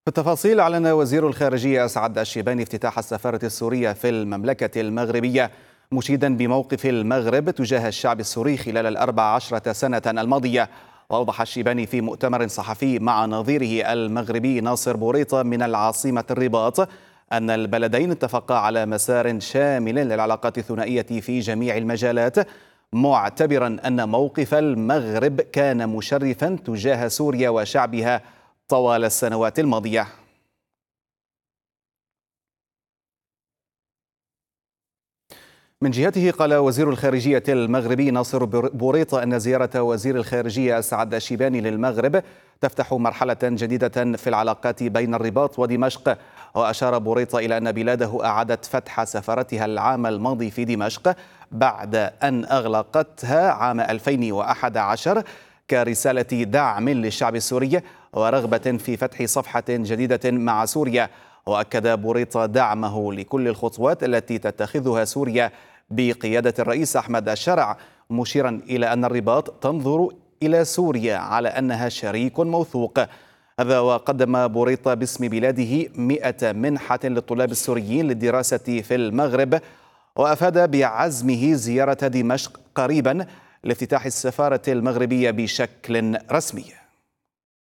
في التفاصيل، أعلن وزير الخارجية أسعد الشيباني افتتاح السفارة السورية في المملكة المغربية، مشيدا بموقف المغرب تجاه الشعب السوري خلال 14 سنة الماضية. وأوضح الشيباني في مؤتمر صحفي مع نظيره المغربي ناصر بوريطة من العاصمة الرباط أن البلدين اتفقا على مسار شامل للعلاقات الثنائية في جميع المجالات، معتبرا أن موقف المغرب كان مشرفا تجاه سوريا وشعبها طوال السنوات الماضية. من جهته، قال وزير الخارجية المغربي ناصر بوريطة أن زيارة وزير الخارجية أسعد الشيباني للمغرب تفتح مرحلة جديدة في العلاقات بين الرباط ودمشق. وأشار بوريطة إلى أن بلاده أعادت فتح سفارتها العام الماضي في دمشق بعد أن أغلقتها عام 2011 كرسالة دعم للشعب السوري ورغبة في فتح صفحة جديدة مع سوريا. وأكد بوريطة دعمه لكل الخطوات التي تتخذها سوريا بقيادة الرئيس أحمد الشرع، مشيرا إلى أن الرباط تنظر إلى سوريا على أنها شريك موثوق. هذا وقدم بوريطة باسم بلاده 100 منحة للطلاب السوريين للدراسة في المغرب، وأفاد بعزمه زيارة دمشق قريبا لافتتاح السفارة المغربية بشكل رسمي.